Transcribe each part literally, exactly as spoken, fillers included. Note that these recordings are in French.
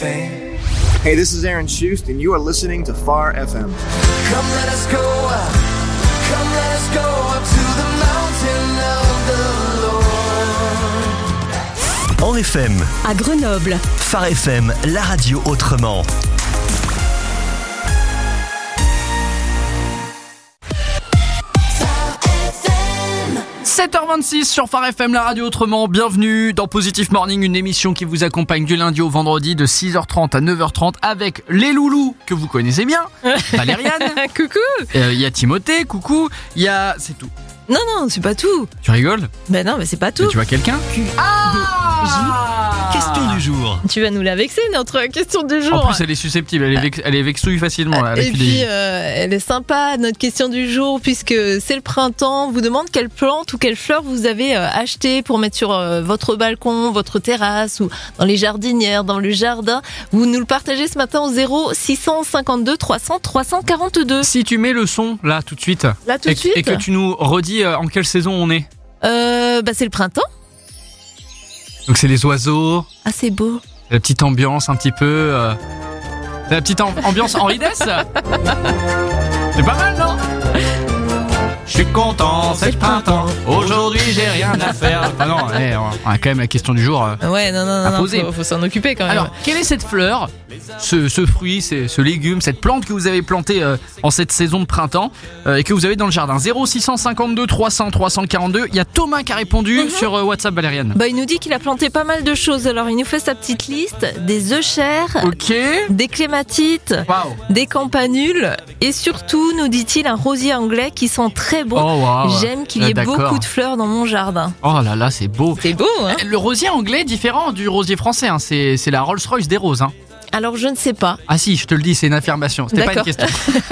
fame. Hey, this is Aaron Schust, and you are listening to Far F M. Come let us go up, come let us go up to the mountain of the Lord. En F M, à Grenoble, Phare F M, la radio autrement. sept heures vingt-six sur Phare F M, la radio autrement. Bienvenue dans Positive Morning, une émission qui vous accompagne du lundi au vendredi de six heures trente à neuf heures trente avec les loulous que vous connaissez bien. Valériane. Coucou. Il euh, y a Timothée, coucou. Il y a... C'est tout. Non, non, c'est pas tout. Tu rigoles? Ben non, mais c'est pas tout. Mais tu vois quelqu'un? Ah Question du jour. Tu vas nous la vexer, notre question du jour. En plus, elle est susceptible, elle est, vex... elle est vexouille facilement. Là, Et puis, euh, elle est sympa, notre question du jour, puisque c'est le printemps. On vous demande quelle plante ou quelle fleur vous avez euh, acheté pour mettre sur euh, votre balcon, votre terrasse ou dans les jardinières, dans le jardin. Vous nous le partagez ce matin au zéro six cent cinquante-deux trois cents trois cent quarante-deux. Si tu mets le son, là, tout de suite, Là, tout de et, suite. et que tu nous redis euh, en quelle saison on est. Euh, bah, c'est le printemps. Donc c'est les oiseaux, Ah, c'est beau. la petite ambiance un petit peu... Euh... La petite am- ambiance Henri Dess. C'est pas mal, non? Je suis content, c'est le printemps. Aujourd'hui, j'ai rien à faire. Ah non, eh, on a quand même la question du jour. euh. Ouais, non, non, À non, poser. faut, faut s'en occuper quand même. Alors, quelle est cette fleur, ce, ce fruit, ce, ce légume, cette plante que vous avez plantée euh, en cette saison de printemps euh, et que vous avez dans le jardin? Zéro six cent cinquante-deux trois cents trois cent quarante-deux. Il y a Thomas qui a répondu Mhm. sur euh, WhatsApp, Valériane. Bah, il nous dit qu'il a planté pas mal de choses. Alors, il nous fait sa petite liste: des œufs chers, Ok. des clématites, Waouh. des campanules et surtout, nous dit-il, un rosier anglais qui sent très bon. Oh, waouh. J'aime qu'il y Ah, ait d'accord. beaucoup de fleurs dans mon jardin. Oh là là, c'est beau. C'est beau, hein? Le rosier anglais est différent du rosier français. Hein. C'est, c'est la Rolls-Royce des roses. Hein. Alors, je ne sais pas. Ah si, je te le dis, c'est une affirmation. C'était pas une D'accord. question.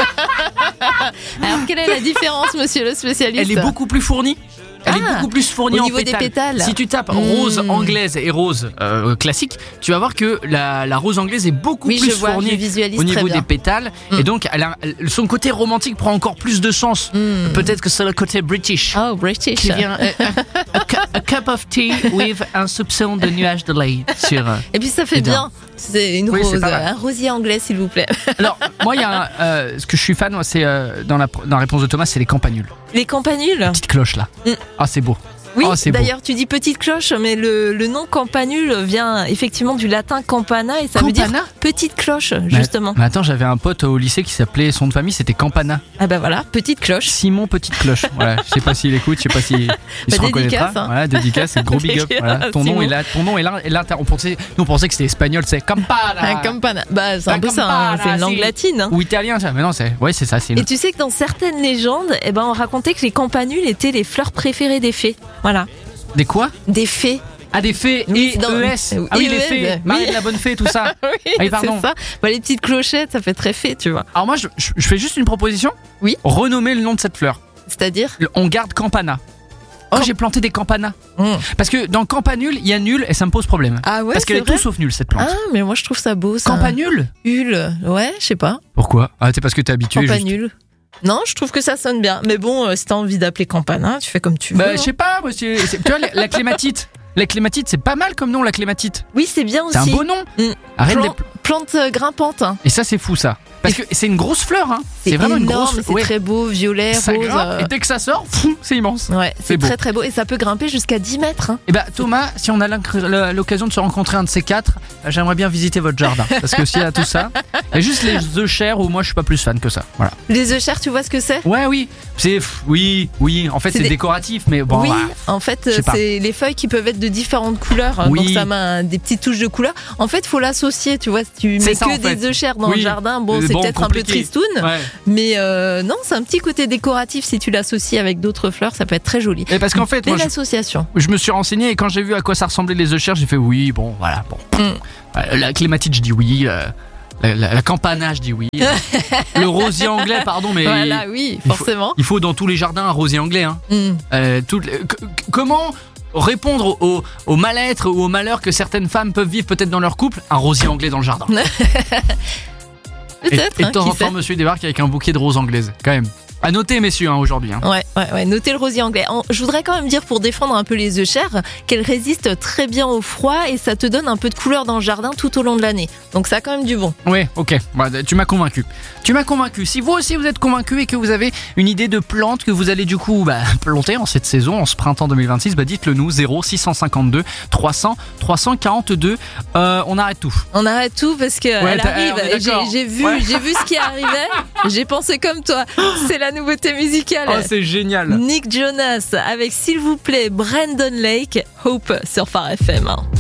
Alors, quelle est la différence, monsieur le spécialiste? Elle est beaucoup plus fournie. Elle est Ah, beaucoup plus fournie au en niveau des pétales. pétales. Si tu tapes Mmh. rose anglaise et rose euh, classique, tu vas voir que la, la rose anglaise est beaucoup Oui, plus je vois, je fournie visualise au très niveau bien. des pétales. Mmh. Et donc, elle a, elle- son côté romantique prend encore plus de sens. Mmh. Peut-être que c'est le côté british. Oh, British. Qui vient, euh, euh, a, cu- a cup of tea with un soupçon de nuage de lait sur. euh. Et puis, ça fait Et bien. bien. C'est une Oui, c'est rose, pas mal. un rosier anglais, s'il vous plaît. Alors, moi, il y a un, euh, ce que je suis fan, moi, c'est euh, dans, la, dans la réponse de Thomas, c'est les campanules. Les campanules. Petite cloche là. Mmh. Ah, c'est beau. Oui, Oh, c'est beau. d'ailleurs, tu dis petite cloche, mais le, le nom campanule vient effectivement du latin campana et ça veut Campana dire petite cloche, Mais- justement. Mais attends, j'avais un pote au lycée qui s'appelait, son de famille, c'était Campana. Ah bah voilà, petite cloche. Simon Petite Cloche. Voilà, je sais pas s'il écoute, je sais pas s'il il se Bah, reconnaîtra. dédicace, hein. Voilà, dédicace, c'est gros big up. Voilà, ton nom Simon. est là, ton nom est là, est là. On pensait, nous on pensait que c'était espagnol, c'est Campana. Un campana. Bah, c'est un Un peu ça, hein, campana, c'est une langue si. latine. hein. Ou italien, ça. Mais non, c'est, ouais, c'est ça, c'est une... Et tu sais que dans certaines légendes, eh ben, on racontait que les campanules étaient les fleurs préférées des fées. Voilà. Des quoi? Des fées. Ah, des fées Oui, et dans- E S. Ah oui, E les S, fées. oui. Marie de la bonne fée, tout ça. oui, Ah oui, pardon. c'est ça. Bah, les petites clochettes, ça fait très fée, tu vois. Alors moi, je, je- je fais juste une proposition. Oui. Renommer le nom de cette fleur. C'est-à-dire On garde Campana. Oh, Camp- j'ai planté des campanas. Mmh. Parce que dans campanule, il y a nul et ça me pose problème. Ah ouais, Parce qu'elle c'est est tout vrai sauf nulle, cette plante. Ah, mais moi je trouve ça beau, ça. Campanule? Hule. Ouais, je sais pas. Pourquoi? Ah, c'est parce que t'es habitué. juste. Campanule. Non, je trouve que ça sonne bien. Mais bon, euh, si t'as envie d'appeler campana, tu fais comme tu veux. Bah, hein. je sais pas, moi, c'est- c'est- tu vois, la, la clématite. La clématite, c'est pas mal comme nom, la clématite. Oui, c'est bien aussi. C'est un beau nom. Mm. Arrête Plan- de... Plante euh, grimpante. hein. Et ça, c'est fou, ça. Parce que c'est une grosse fleur, hein. C'est vraiment une énorme, grosse C'est ouais. très beau, violet, Ça rose. grimpe, euh, et dès que ça sort, fou, c'est immense. Ouais, c'est c'est beau. très très beau. Et ça peut grimper jusqu'à dix mètres. hein. Et bah, Thomas, si on a l'incr- la- l'occasion de se rencontrer un de ces quatre, euh, j'aimerais bien visiter votre jardin. Parce que s'il y a tout ça, il y a juste les œufs chers où moi je suis pas plus fan que ça. Voilà. Les œufs chers, tu vois ce que c'est Ouais, oui. C'est. pff, Oui, oui. En fait, C'est c'est des- décoratif, mais bon. Oui, bah, en fait, je sais pas. c'est les feuilles qui peuvent être de différentes couleurs. Oui. Donc ça met un- des petites touches de couleur. En fait, faut l'associer, tu vois. Si tu C'est mets ça, que en fait. des œufs chers dans Oui. le jardin, bon, Euh, c'est bon, peut-être un peu compliqué. tristoun. Ouais. Mais euh, non, c'est un petit côté décoratif. Si tu l'associes avec d'autres fleurs, ça peut être très joli. Et parce qu'en fait, moi, Belle je, association. je me suis renseigné et quand j'ai vu à quoi ça ressemblait les œufs chers, j'ai fait oui, bon, voilà, bon. Mm. Euh, La clématite, je dis oui. euh, La, la, la campana, je dis oui. Le rosier anglais, pardon, mais. Voilà, oui, il faut- forcément. Il faut dans tous les jardins un rosier anglais. Hein. Mm. Euh, toutes les- c- c- comment répondre au, au mal-être ou au malheur que certaines femmes peuvent vivre peut-être dans leur couple? Un rosier anglais dans le jardin. Et, Peut-être. et hein, de temps qui en temps, sait. monsieur débarque avec un bouquet de roses anglaises, quand même. À noter, messieurs, hein, aujourd'hui. Hein. Ouais, ouais, ouais. Notez le rosier anglais. En- Je voudrais quand même dire, pour défendre un peu les œufs chers, qu'elle résiste très bien au froid et ça te donne un peu de couleur dans le jardin tout au long de l'année. Donc ça a quand même du bon. Ouais, ok. Bah, tu m'as convaincu. Tu m'as convaincu. Si vous aussi vous êtes convaincu et que vous avez une idée de plante que vous allez du coup bah, planter en cette saison, en ce printemps deux mille vingt-six, bah dites-le nous. zéro six cent cinquante-deux trois cents trois cent quarante-deux. Euh, on arrête tout. On arrête tout parce que Ouais, elle t'as- arrive. on est J'ai, d'accord. j'ai vu, Ouais. j'ai vu ce qui arrivait. J'ai pensé comme toi. C'est la nouveauté musicale. Oh, c'est génial. Nick Jonas avec, s'il vous plaît, Brandon Lake, Hope sur Phare F M.